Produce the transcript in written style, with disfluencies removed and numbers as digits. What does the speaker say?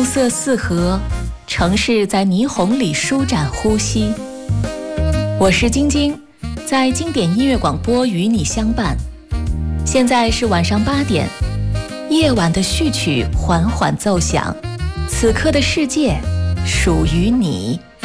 暮色四合，城市在霓虹里舒展呼吸。我是晶晶，在经典音乐广播与你相伴。现在是晚上8点，夜晚的序曲缓缓奏响，此刻的世界属于你。